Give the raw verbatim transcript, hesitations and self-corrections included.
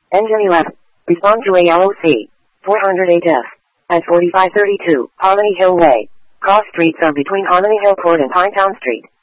Engine eleven. Respond to A L O C. four oh eight F. At forty-five thirty-two, Harmony Hill Way. Cross streets are between Harmony Hill Court and Pinetown Street.